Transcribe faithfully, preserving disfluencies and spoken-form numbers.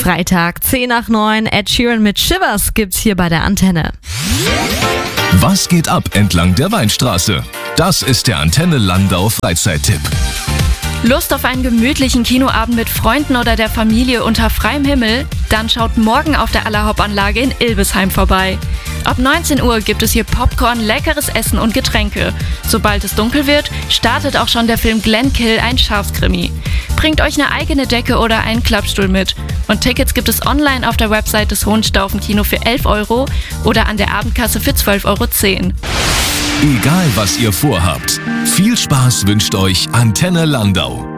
Freitag, zehn nach neun, Ed Sheeran mit Shivers gibt's hier bei der Antenne. Was geht ab entlang der Weinstraße? Das ist der Antenne Landau Freizeittipp. Lust auf einen gemütlichen Kinoabend mit Freunden oder der Familie unter freiem Himmel? Dann schaut morgen auf der Allerhauptanlage in Ilbesheim vorbei. Ab neunzehn Uhr gibt es hier Popcorn, leckeres Essen und Getränke. Sobald es dunkel wird, startet auch schon der Film Glenkill, ein Schafskrimi. Bringt euch eine eigene Decke oder einen Klappstuhl mit. Und Tickets gibt es online auf der Website des Hohenstaufen-Kino für elf Euro oder an der Abendkasse für zwölf Euro zehn. Egal was ihr vorhabt, viel Spaß wünscht euch Antenne Landau.